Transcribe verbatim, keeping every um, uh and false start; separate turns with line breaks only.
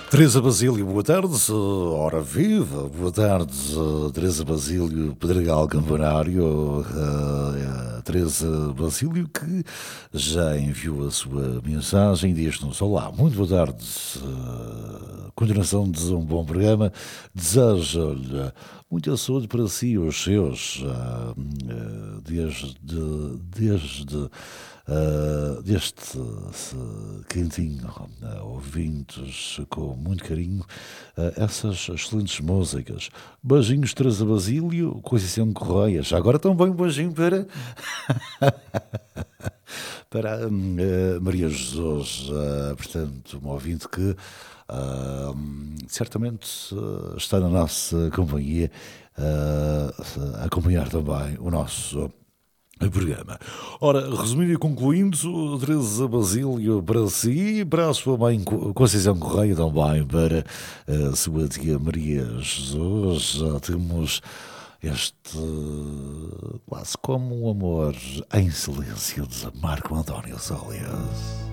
Teresa Basílio, boa tarde, hora viva, boa tarde, Teresa Basílio, Pedregal Campanário, uh, Teresa Basílio que já enviou a sua mensagem, diz-nos: olá, muito boa tarde, uh, continuação de um bom programa, desejo-lhe muita saúde para si e os seus, uh, uh, desde, desde Uh, deste uh, quentinho, uh, ouvintes com muito carinho uh, essas excelentes músicas. Beijinhos, Teresa Basílio, Conceição Correia. Já agora também um beijinho para para uh, Maria Jesus, uh, portanto, um ouvinte que uh, certamente uh, está na nossa companhia uh, a acompanhar também o nosso o programa. Ora, resumindo e concluindo, Teresa Basílio para si, para a sua mãe Conceição Correia, também para a sua tia Maria Jesus. Já temos este quase como um amor em silêncio de Marco António Solis.